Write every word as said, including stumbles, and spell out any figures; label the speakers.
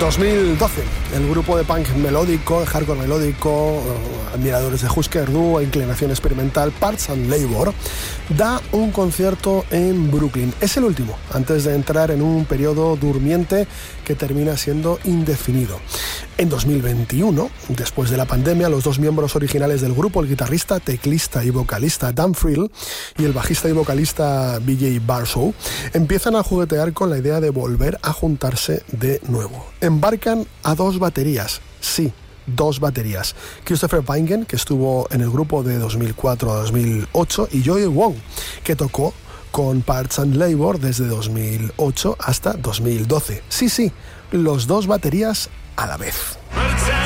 Speaker 1: dos mil doce, el grupo de punk melódico, de hardcore melódico, admiradores de Husker Du e inclinación experimental Parts and Labor, da un concierto en Brooklyn. Es el último, antes de entrar en un periodo durmiente que termina siendo indefinido. En dos mil veintiuno, después de la pandemia, los dos miembros originales del grupo, el guitarrista, teclista y vocalista Dan Friel y el bajista y vocalista B J Barsow, empiezan a juguetear con la idea de volver a juntarse de nuevo. Embarcan a dos baterías, sí, dos baterías. Christopher Weingen, que estuvo en el grupo de dos mil cuatro a dos mil ocho, y Joey Wong, que tocó con Parts and Labor desde dos mil ocho hasta dos mil doce. Sí, sí, los dos baterías a la vez.